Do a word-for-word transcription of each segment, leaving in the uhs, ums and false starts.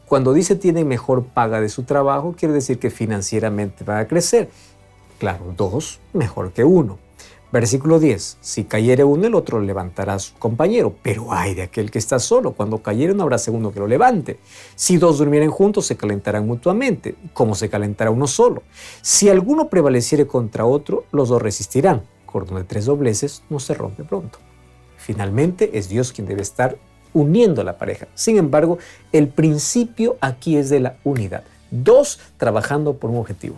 Cuando dice tiene mejor paga de su trabajo, quiere decir que financieramente va a crecer. Claro, dos, mejor que uno. Versículo diez. Si cayere uno, el otro levantará a su compañero. Pero ay de aquel que está solo. Cuando cayere no habrá segundo que lo levante. Si dos durmieren juntos, se calentarán mutuamente, como se calentará uno solo. Si alguno prevaleciere contra otro, los dos resistirán. Cordón de tres dobleces no se rompe pronto. Finalmente, es Dios quien debe estar uniendo a la pareja. Sin embargo, el principio aquí es de la unidad. Dos, trabajando por un objetivo.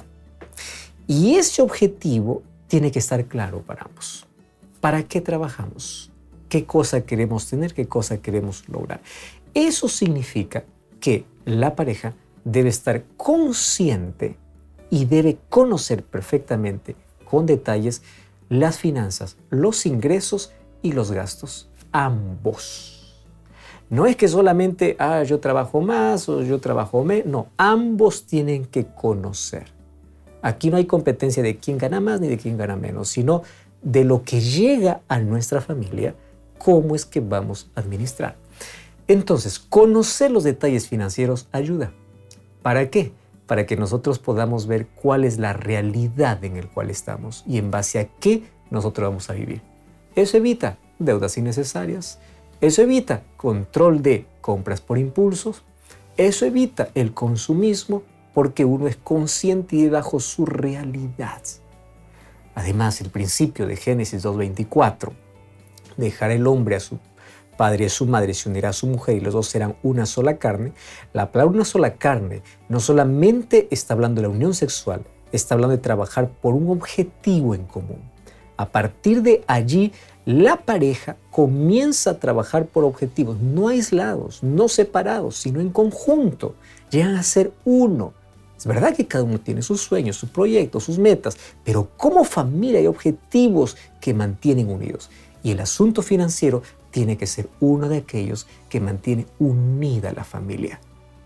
Y ese objetivo tiene que estar claro para ambos. ¿Para qué trabajamos? ¿Qué cosa queremos tener? ¿Qué cosa queremos lograr? Eso significa que la pareja debe estar consciente y debe conocer perfectamente, con detalles, las finanzas, los ingresos y los gastos. Ambos. No es que solamente, ah, yo trabajo más o yo trabajo menos. No, ambos tienen que conocer. Aquí no hay competencia de quién gana más ni de quién gana menos, sino de lo que llega a nuestra familia, cómo es que vamos a administrar. Entonces, conocer los detalles financieros ayuda. ¿Para qué? Para que nosotros podamos ver cuál es la realidad en el cual estamos y en base a qué nosotros vamos a vivir. Eso evita deudas innecesarias, eso evita control de compras por impulsos, eso evita el consumismo, porque uno es consciente y bajo su realidad. Además, el principio de Génesis dos veinticuatro, dejar el hombre a su padre y a su madre, se unirá a su mujer y los dos serán una sola carne. La palabra una sola carne no solamente está hablando de la unión sexual, está hablando de trabajar por un objetivo en común. A partir de allí, la pareja comienza a trabajar por objetivos, no aislados, no separados, sino en conjunto. Llegan a ser uno. Es verdad que cada uno tiene sus sueños, sus proyectos, sus metas, pero como familia hay objetivos que mantienen unidos. Y el asunto financiero tiene que ser uno de aquellos que mantiene unida a la familia,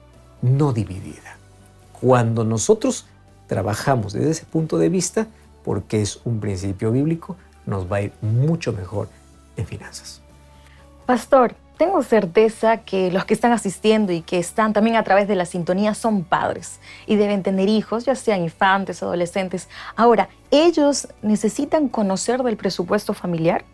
no dividida. Cuando nosotros trabajamos desde ese punto de vista, porque es un principio bíblico, nos va a ir mucho mejor en finanzas. Pastor, tengo certeza que los que están asistiendo y que están también a través de la sintonía son padres y deben tener hijos, ya sean infantes, adolescentes. Ahora, ¿ellos necesitan conocer del presupuesto familiar?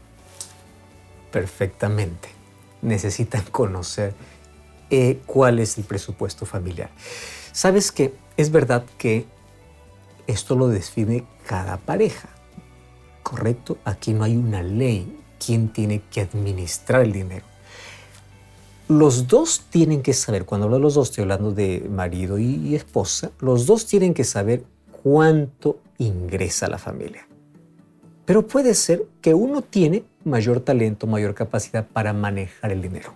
Perfectamente. Necesitan conocer eh, cuál es el presupuesto familiar. ¿Sabes qué? Es verdad que esto lo define cada pareja, ¿correcto? Aquí no hay una ley. ¿Quién tiene que administrar el dinero? Los dos tienen que saber, cuando hablo de los dos, estoy hablando de marido y, y esposa, los dos tienen que saber cuánto ingresa la familia. Pero puede ser que uno tiene mayor talento, mayor capacidad para manejar el dinero.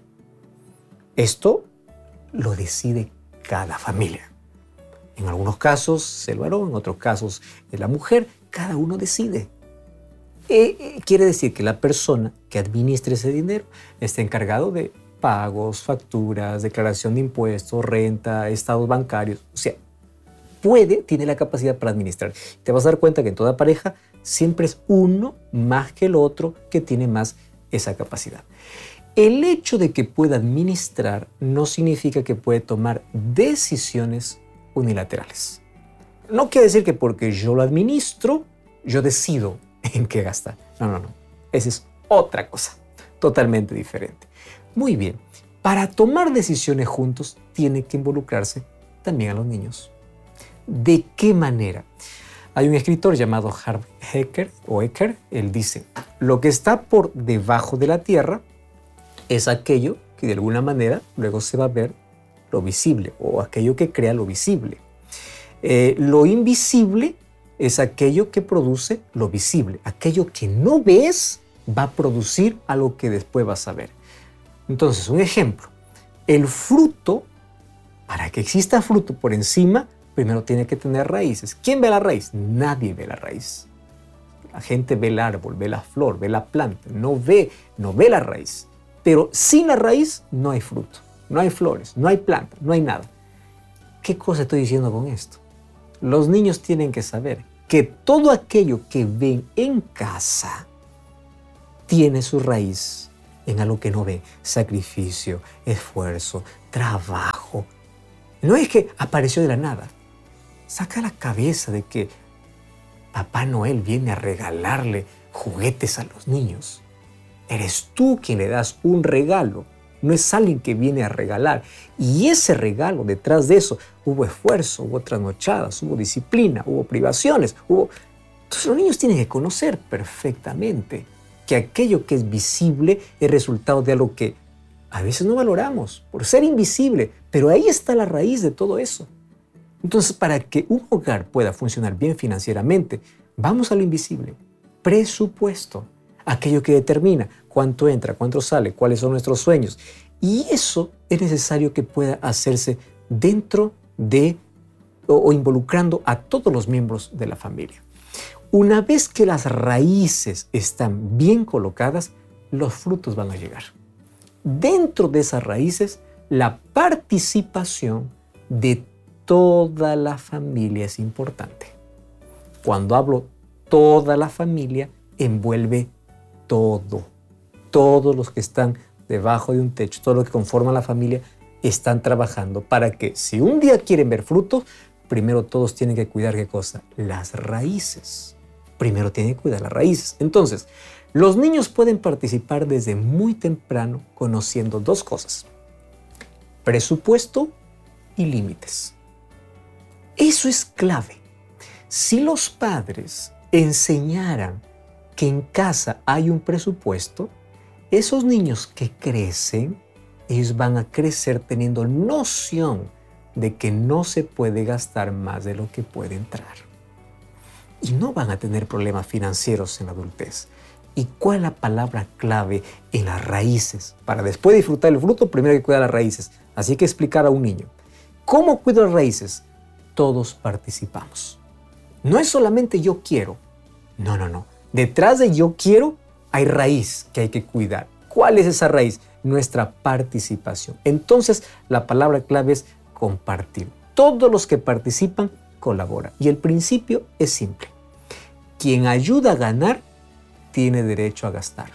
Esto lo decide cada familia. En algunos casos el varón, en otros casos la mujer, cada uno decide. Eh, eh, quiere decir que la persona que administra ese dinero está encargado de pagos, facturas, declaración de impuestos, renta, estados bancarios. O sea, puede, tiene la capacidad para administrar. Te vas a dar cuenta que en toda pareja siempre es uno más que el otro que tiene más esa capacidad. El hecho de que pueda administrar no significa que puede tomar decisiones unilaterales. No quiere decir que porque yo lo administro, yo decido en qué gastar. No, no, no. Esa es otra cosa, totalmente diferente. Muy bien, para tomar decisiones juntos tiene que involucrarse también a los niños. ¿De qué manera? Hay un escritor llamado Harv Eker, o Eker, él dice, lo que está por debajo de la tierra es aquello que de alguna manera luego se va a ver lo visible, o aquello que crea lo visible. Eh, lo invisible es aquello que produce lo visible. Aquello que no ves va a producir algo que después vas a ver. Entonces, un ejemplo. El fruto, para que exista fruto por encima, primero tiene que tener raíces. ¿Quién ve la raíz? Nadie ve la raíz. La gente ve el árbol, ve la flor, ve la planta. No ve, no ve la raíz. Pero sin la raíz no hay fruto, no hay flores, no hay planta, no hay nada. ¿Qué cosa estoy diciendo con esto? Los niños tienen que saber que todo aquello que ven en casa tiene su raíz en algo que no ven. Sacrificio, esfuerzo, trabajo, No es que apareció de la nada. Saca la cabeza de que Papá Noel viene a regalarle juguetes a los niños. Eres tú quien le das un regalo. No es alguien que viene a regalar. Y ese regalo, detrás de eso, hubo esfuerzo, hubo trasnochadas, hubo disciplina, hubo privaciones, hubo... Entonces los niños tienen que conocer perfectamente que aquello que es visible es resultado de algo que a veces no valoramos por ser invisible, pero ahí está la raíz de todo eso. Entonces, para que un hogar pueda funcionar bien financieramente, vamos a lo invisible. Presupuesto, aquello que determina cuánto entra, cuánto sale, cuáles son nuestros sueños. Y eso es necesario que pueda hacerse dentro de o, o involucrando a todos los miembros de la familia. Una vez que las raíces están bien colocadas, los frutos van a llegar. Dentro de esas raíces, la participación de toda la familia es importante. Cuando hablo toda la familia, envuelve todo. Todos los que están debajo de un techo, todo lo que conforma la familia, están trabajando para que si un día quieren ver frutos, primero todos tienen que cuidar ¿qué cosa? Las raíces. Primero tienen que cuidar las raíces. Entonces, los niños pueden participar desde muy temprano conociendo dos cosas: presupuesto y límites. Eso es clave. Si los padres enseñaran que en casa hay un presupuesto, esos niños que crecen, ellos van a crecer teniendo noción de que no se puede gastar más de lo que puede entrar. Y no van a tener problemas financieros en la adultez. ¿Y cuál es la palabra clave en las raíces? Para después disfrutar el fruto, primero hay que cuidar las raíces. Así que explicar a un niño. ¿Cómo cuido las raíces? Todos participamos. No es solamente yo quiero. No, no, no. Detrás de yo quiero hay raíz que hay que cuidar. ¿Cuál es esa raíz? Nuestra participación. Entonces, la palabra clave es compartir. Todos los que participan colaboran. Y el principio es simple. Quien ayuda a ganar tiene derecho a gastar.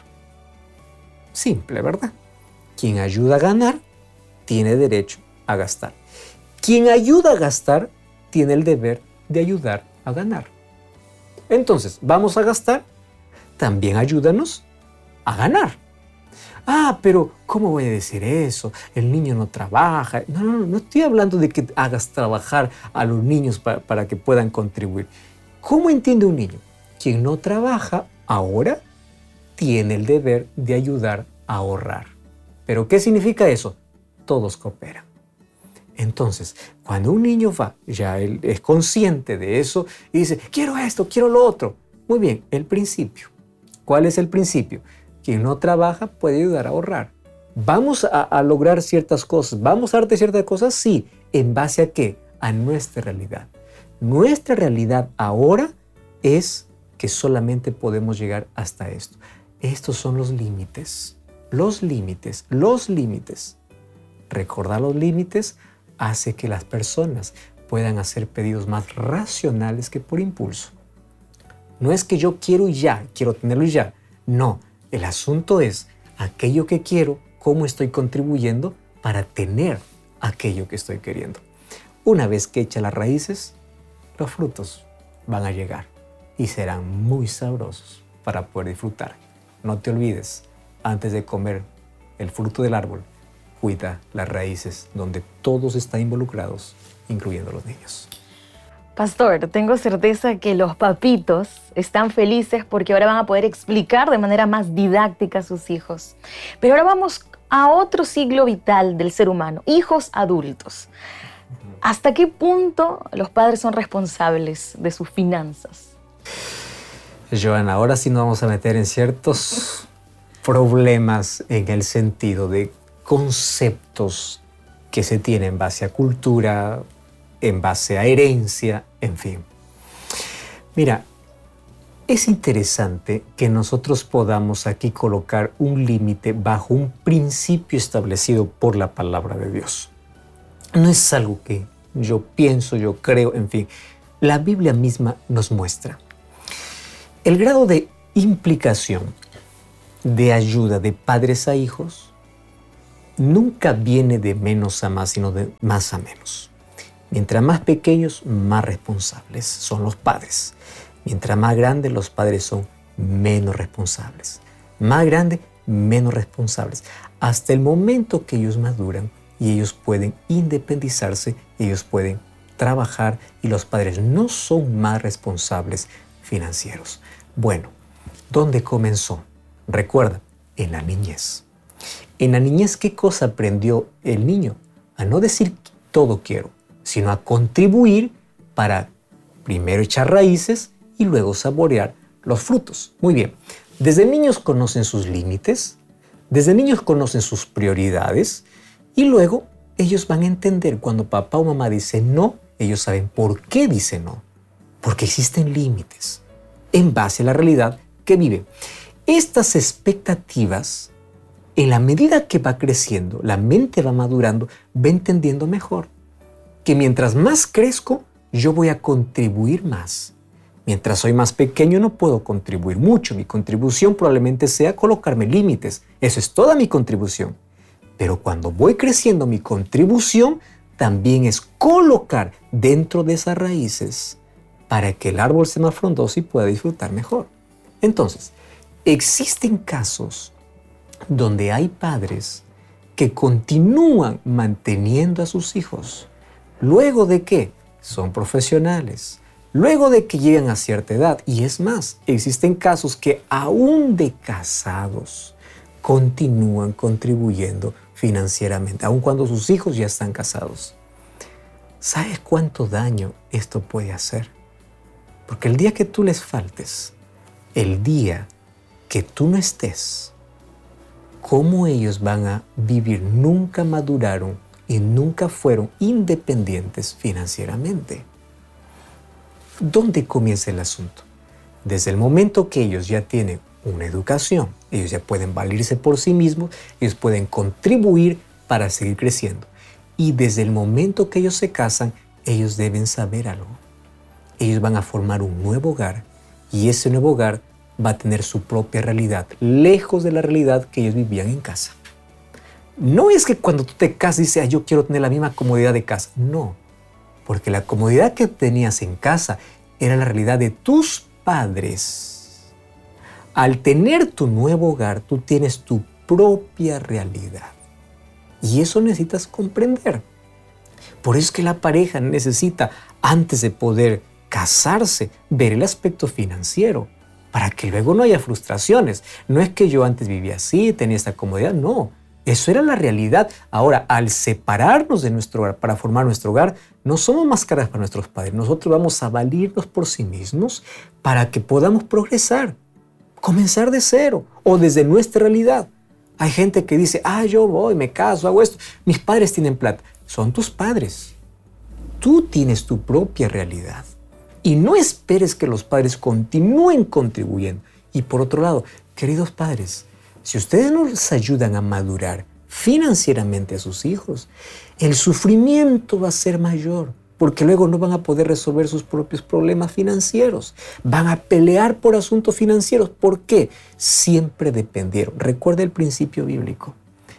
Simple, ¿verdad? Quien ayuda a ganar tiene derecho a gastar. Quien ayuda a gastar tiene el deber de ayudar a ganar. Entonces, ¿vamos a gastar? También ayúdanos a ganar. Ah, pero ¿cómo voy a decir eso? El niño no trabaja. No, no, no, no estoy hablando de que hagas trabajar a los niños para, para que puedan contribuir. ¿Cómo entiende un niño? Quien no trabaja ahora tiene el deber de ayudar a ahorrar. ¿Pero qué significa eso? Todos cooperan. Entonces, cuando un niño va, ya él es consciente de eso y dice, quiero esto, quiero lo otro. Muy bien, el principio. ¿Cuál es el principio? Quien no trabaja puede ayudar a ahorrar. ¿Vamos a, a lograr ciertas cosas? ¿Vamos a darte ciertas cosas? Sí. ¿En base a qué? A nuestra realidad. Nuestra realidad ahora es que solamente podemos llegar hasta esto. Estos son los límites. Los límites, los límites. Recordar los límites hace que las personas puedan hacer pedidos más racionales que por impulso. No es que yo quiero y ya, quiero tenerlo y ya. No, el asunto es aquello que quiero, cómo estoy contribuyendo para tener aquello que estoy queriendo. Una vez que echa las raíces, los frutos van a llegar y serán muy sabrosos para poder disfrutar. No te olvides, antes de comer el fruto del árbol, cuida las raíces donde todos están involucrados, incluyendo los niños. Pastor, tengo certeza que los papitos están felices porque ahora van a poder explicar de manera más didáctica a sus hijos. Pero ahora vamos a otro siglo vital del ser humano, hijos adultos. ¿Hasta qué punto los padres son responsables de sus finanzas? Joana, ahora sí nos vamos a meter en ciertos problemas en el sentido de conceptos que se tienen en base a cultura, en base a herencia, en fin. Mira, es interesante que nosotros podamos aquí colocar un límite bajo un principio establecido por la palabra de Dios. No es algo que yo pienso, yo creo, en fin. La Biblia misma nos muestra. El grado de implicación, de ayuda de padres a hijos, nunca viene de menos a más, sino de más a menos. Mientras más pequeños, más responsables son los padres. Mientras más grandes, los padres son menos responsables. Más grandes, menos responsables. Hasta el momento que ellos maduran y ellos pueden independizarse, ellos pueden trabajar y los padres no son más responsables financieros. Bueno, ¿dónde comenzó? Recuerda, en la niñez. En la niñez, ¿qué cosa aprendió el niño? A no decir todo quiero, sino a contribuir para primero echar raíces y luego saborear los frutos. Muy bien, desde niños conocen sus límites, desde niños conocen sus prioridades y luego ellos van a entender cuando papá o mamá dice no, ellos saben por qué dice no, porque existen límites en base a la realidad que viven. Estas expectativas, en la medida que va creciendo, la mente va madurando, va entendiendo mejor que mientras más crezco, yo voy a contribuir más. Mientras soy más pequeño no puedo contribuir mucho. Mi contribución probablemente sea colocarme límites. Eso es toda mi contribución. Pero cuando voy creciendo, mi contribución también es colocar dentro de esas raíces para que el árbol sea más frondoso y pueda disfrutar mejor. Entonces, existen casos donde hay padres que continúan manteniendo a sus hijos. ¿Luego de qué? Son profesionales. Luego de que llegan a cierta edad. Y es más, existen casos que aún de casados continúan contribuyendo financieramente, aun cuando sus hijos ya están casados. ¿Sabes cuánto daño esto puede hacer? Porque el día que tú les faltes, el día que tú no estés, ¿cómo ellos van a vivir? Nunca maduraron y nunca fueron independientes financieramente. ¿Dónde comienza el asunto? Desde el momento que ellos ya tienen una educación, ellos ya pueden valirse por sí mismos, ellos pueden contribuir para seguir creciendo. Y desde el momento que ellos se casan, ellos deben saber algo. Ellos van a formar un nuevo hogar y ese nuevo hogar va a tener su propia realidad, lejos de la realidad que ellos vivían en casa. No es que cuando tú te casas dices, ah, yo quiero tener la misma comodidad de casa. No, porque la comodidad que tenías en casa era la realidad de tus padres. Al tener tu nuevo hogar, tú tienes tu propia realidad. Y eso necesitas comprender. Por eso es que la pareja necesita, antes de poder casarse, ver el aspecto financiero, para que luego no haya frustraciones. No es que yo antes vivía así, tenía esta comodidad, no. Eso era la realidad. Ahora, al separarnos de nuestro hogar para formar nuestro hogar, no somos más caras para nuestros padres. Nosotros vamos a valirnos por sí mismos para que podamos progresar, comenzar de cero o desde nuestra realidad. Hay gente que dice, ah, yo voy, me caso, hago esto. Mis padres tienen plata. Son tus padres. Tú tienes tu propia realidad. Y no esperes que los padres continúen contribuyendo. Y por otro lado, queridos padres, si ustedes no les ayudan a madurar financieramente a sus hijos, el sufrimiento va a ser mayor, porque luego no van a poder resolver sus propios problemas financieros. Van a pelear por asuntos financieros. ¿Por qué? Siempre dependieron. Recuerda el principio bíblico.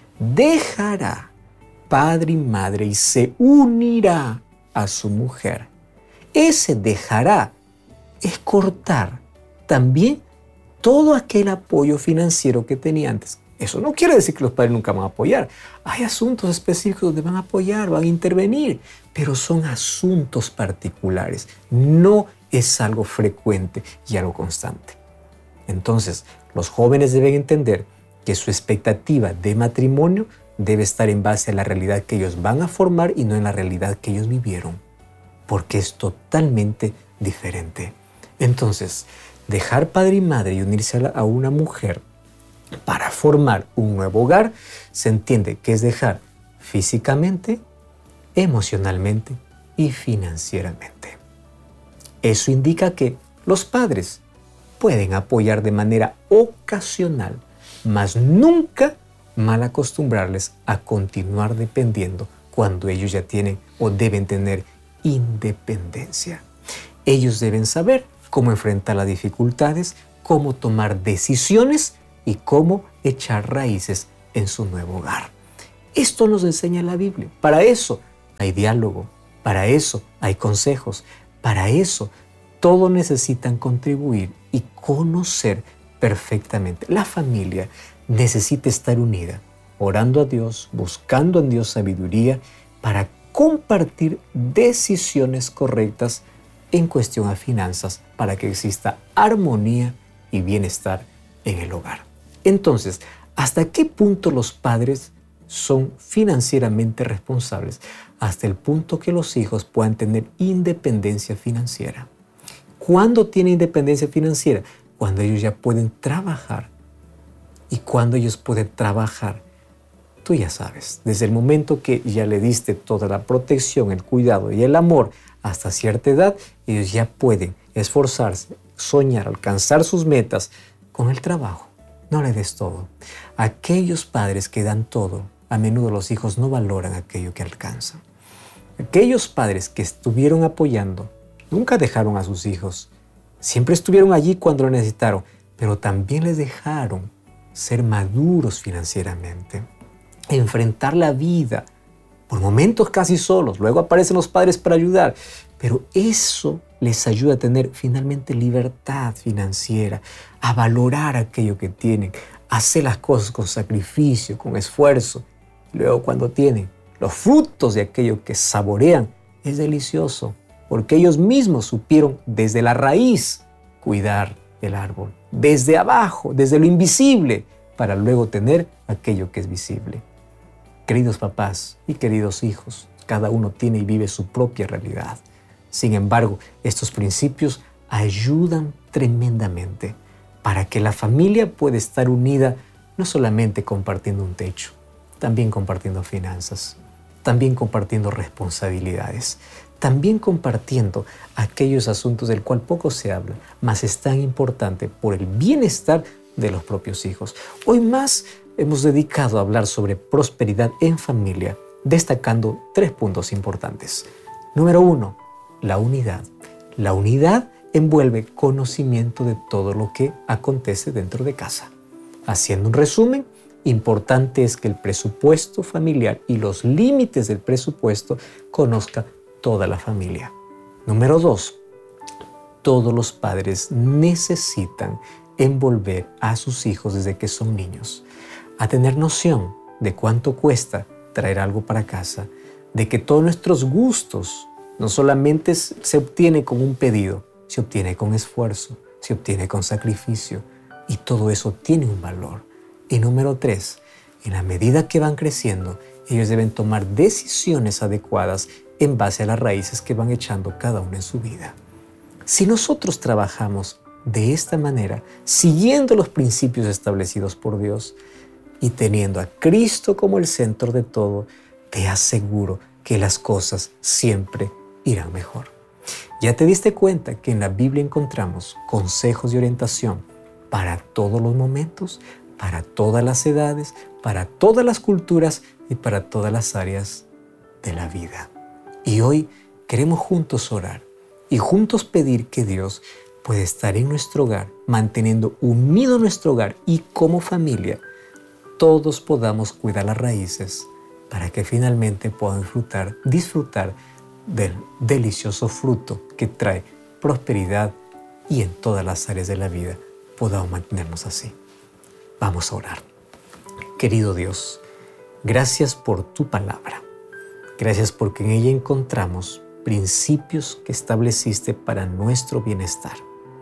Dejará padre y madre y se unirá a su mujer. Ese dejará es cortar también todo aquel apoyo financiero que tenía antes. Eso no quiere decir que los padres nunca van a apoyar. Hay asuntos específicos donde van a apoyar, van a intervenir, pero son asuntos particulares. No es algo frecuente y algo constante. Entonces, los jóvenes deben entender que su expectativa de matrimonio debe estar en base a la realidad que ellos van a formar y no en la realidad que ellos vivieron, porque es totalmente diferente. Entonces, dejar padre y madre y unirse a, la, a una mujer para formar un nuevo hogar, se entiende que es dejar físicamente, emocionalmente y financieramente. Eso indica que los padres pueden apoyar de manera ocasional, mas nunca mal acostumbrarles a continuar dependiendo cuando ellos ya tienen o deben tener independencia. Ellos deben saber cómo enfrentar las dificultades, cómo tomar decisiones y cómo echar raíces en su nuevo hogar. Esto nos enseña la Biblia. Para eso hay diálogo, Para eso hay consejos. Para eso todos necesitan contribuir y conocer perfectamente. La familia necesita estar unida, orando a Dios, buscando en Dios sabiduría para compartir decisiones correctas en cuestión a finanzas para que exista armonía y bienestar en el hogar. Entonces, ¿hasta qué punto los padres son financieramente responsables? Hasta el punto que los hijos puedan tener independencia financiera. ¿Cuándo tienen independencia financiera? Cuando ellos ya pueden trabajar. ¿Y cuando ellos pueden trabajar? Tú ya sabes, desde el momento que ya le diste toda la protección, el cuidado y el amor hasta cierta edad, ellos ya pueden esforzarse, soñar, alcanzar sus metas con el trabajo. No le des todo. Aquellos padres que dan todo, a menudo los hijos no valoran aquello que alcanzan. Aquellos padres que estuvieron apoyando, nunca dejaron a sus hijos. Siempre estuvieron allí cuando lo necesitaron, pero también les dejaron ser maduros financieramente, enfrentar la vida, por momentos casi solos. Luego aparecen los padres para ayudar, pero eso les ayuda a tener finalmente libertad financiera, a valorar aquello que tienen, a hacer las cosas con sacrificio, con esfuerzo. Luego cuando tienen los frutos de aquello que saborean, es delicioso, porque ellos mismos supieron desde la raíz cuidar el árbol, desde abajo, desde lo invisible, para luego tener aquello que es visible. Queridos papás y queridos hijos, cada uno tiene y vive su propia realidad. Sin embargo, estos principios ayudan tremendamente para que la familia pueda estar unida, no solamente compartiendo un techo, también compartiendo finanzas, también compartiendo responsabilidades, también compartiendo aquellos asuntos del cual poco se habla, mas es tan importante por el bienestar de los propios hijos. Hoy más hemos dedicado a hablar sobre prosperidad en familia, destacando tres puntos importantes. Número uno, la unidad. La unidad envuelve conocimiento de todo lo que acontece dentro de casa. Haciendo un resumen, importante es que el presupuesto familiar y los límites del presupuesto conozca toda la familia. Número dos, todos los padres necesitan envolver a sus hijos desde que son niños, a tener noción de cuánto cuesta traer algo para casa, de que todos nuestros gustos no solamente se obtiene con un pedido, se obtiene con esfuerzo, se obtiene con sacrificio, y todo eso tiene un valor. Y número tres, en la medida que van creciendo, ellos deben tomar decisiones adecuadas en base a las raíces que van echando cada uno en su vida. Si nosotros trabajamos de esta manera, siguiendo los principios establecidos por Dios y teniendo a Cristo como el centro de todo, te aseguro que las cosas siempre irán mejor. ¿Ya te diste cuenta que en la Biblia encontramos consejos de orientación para todos los momentos, para todas las edades, para todas las culturas y para todas las áreas de la vida? Y hoy queremos juntos orar y juntos pedir que Dios pueda estar en nuestro hogar, manteniendo unido nuestro hogar, y como familia todos podamos cuidar las raíces para que finalmente puedan disfrutar, disfrutar del delicioso fruto que trae prosperidad, y en todas las áreas de la vida podamos mantenernos así. Vamos a orar. Querido Dios, gracias por tu palabra. Gracias porque en ella encontramos principios que estableciste para nuestro bienestar.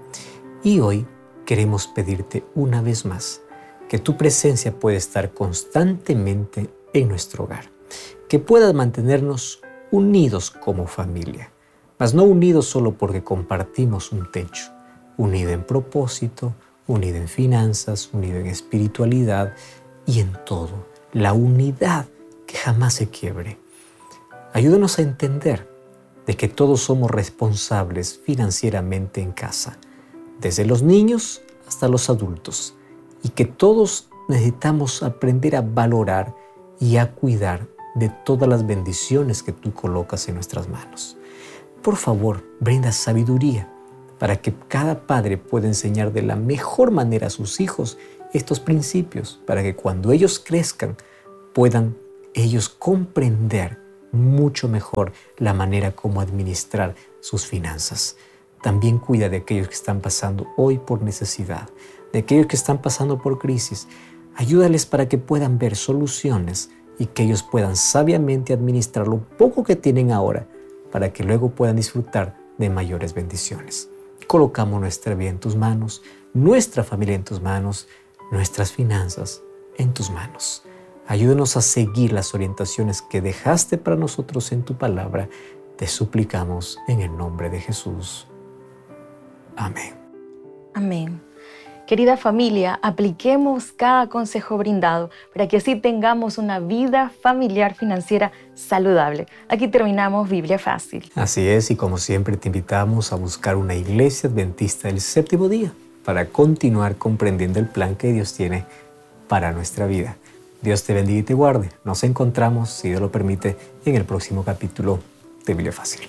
Y hoy queremos pedirte una vez más que tu presencia pueda estar constantemente en nuestro hogar, que puedas mantenernos unidos como familia, mas no unidos solo porque compartimos un techo, unido en propósito, unido en finanzas, unido en espiritualidad y en todo, la unidad que jamás se quiebre. Ayúdanos a entender de que todos somos responsables financieramente en casa, desde los niños hasta los adultos, y que todos necesitamos aprender a valorar y a cuidar de todas las bendiciones que tú colocas en nuestras manos. Por favor, brinda sabiduría para que cada padre pueda enseñar de la mejor manera a sus hijos estos principios, para que cuando ellos crezcan puedan ellos comprender mucho mejor la manera como administrar sus finanzas. También cuida de aquellos que están pasando hoy por necesidad, de aquellos que están pasando por crisis. Ayúdales para que puedan ver soluciones y que ellos puedan sabiamente administrar lo poco que tienen ahora para que luego puedan disfrutar de mayores bendiciones. Colocamos nuestra vida en tus manos, nuestra familia en tus manos, nuestras finanzas en tus manos. Ayúdanos a seguir las orientaciones que dejaste para nosotros en tu palabra. Te suplicamos en el nombre de Jesús. Amén. Amén. Querida familia, apliquemos cada consejo brindado para que así tengamos una vida familiar financiera saludable. Aquí terminamos Biblia Fácil. Así es, y como siempre te invitamos a buscar una iglesia adventista del séptimo día para continuar comprendiendo el plan que Dios tiene para nuestra vida. Dios te bendiga y te guarde. Nos encontramos, si Dios lo permite, en el próximo capítulo de Biblia Fácil.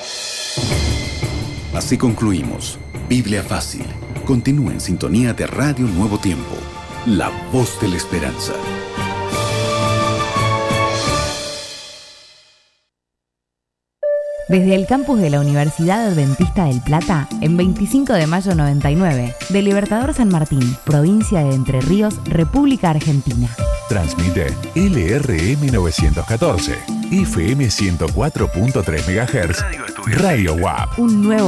Así concluimos Biblia Fácil. Continúa en sintonía de Radio Nuevo Tiempo, la voz de la esperanza. Desde el campus de la Universidad Adventista del Plata, en veinticinco de mayo noventa y nueve, de Libertador San Martín, provincia de Entre Ríos, República Argentina. Transmite L R M novecientos catorce, F M ciento cuatro punto tres megahertz, Radio W A P. Un nuevo